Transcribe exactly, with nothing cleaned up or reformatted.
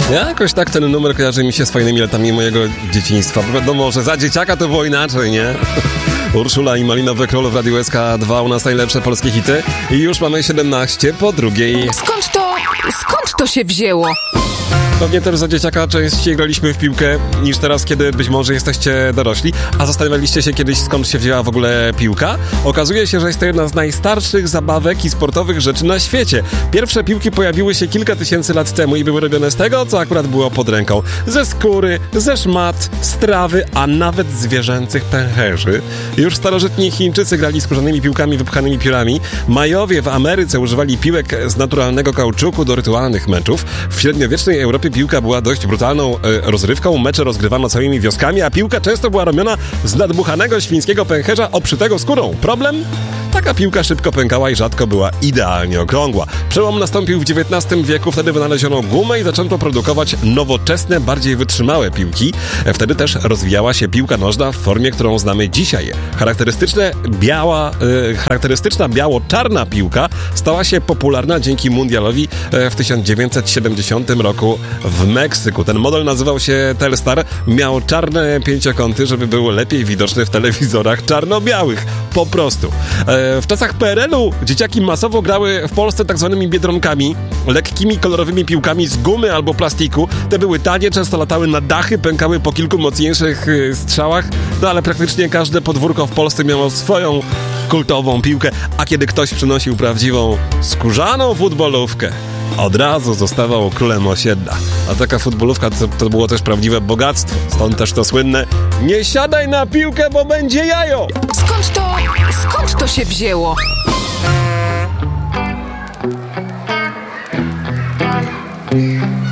Jakoś tak ten numer kojarzy mi się z fajnymi latami mojego dzieciństwa. Wiadomo, że za dzieciaka to było inaczej, nie? Urszula i Malinowy Król w Radiu S K dwa, u nas najlepsze polskie hity. I już mamy siedemnaście po drugiej. Skąd to, skąd to się wzięło? Pewnie też za dzieciaka częściej graliśmy w piłkę niż teraz, kiedy być może jesteście dorośli. A zastanawialiście się kiedyś, skąd się wzięła w ogóle piłka? Okazuje się, że jest to jedna z najstarszych zabawek i sportowych rzeczy na świecie. Pierwsze piłki pojawiły się kilka tysięcy lat temu i były robione z tego, co akurat było pod ręką. Ze skóry, ze szmat, z trawy, a nawet zwierzęcych pęcherzy. Już starożytni Chińczycy grali skórzanymi piłkami wypchanymi piórami. Majowie w Ameryce używali piłek z naturalnego kauczuku do rytualnych meczów. W średniowiecznej Europie piłka była dość brutalną e, rozrywką, mecze rozgrywano całymi wioskami, a piłka często była robiona z nadmuchanego świńskiego pęcherza obszytego skórą. Problem? Taka piłka szybko pękała i rzadko była idealnie okrągła. Przełom nastąpił w dziewiętnastym wieku, wtedy wynaleziono gumę i zaczęto produkować nowoczesne, bardziej wytrzymałe piłki. Wtedy też rozwijała się piłka nożna w formie, którą znamy dzisiaj. Charakterystyczne biała, e, charakterystyczna biało-czarna piłka stała się popularna dzięki mundialowi e, w tysiąc dziewięćset siedemdziesiątym roku w Meksyku. Ten model nazywał się Telstar, miał czarne pięciokąty, żeby był lepiej widoczny w telewizorach czarno-białych. Po prostu. E, w czasach P R L u dzieciaki masowo grały w Polsce tak zwanymi biedronkami, lekkimi, kolorowymi piłkami z gumy albo plastiku. Te były tanie, często latały na dachy, pękały po kilku mocniejszych y, strzałach, no ale praktycznie każde podwórko w Polsce miało swoją kultową piłkę, a kiedy ktoś przynosił prawdziwą skórzaną futbolówkę, od razu zostawał królem osiedla. A taka futbolówka to, to było też prawdziwe bogactwo. Stąd też to słynne: nie siadaj na piłkę, bo będzie jajo! Skąd to, skąd to się wzięło? Yeah.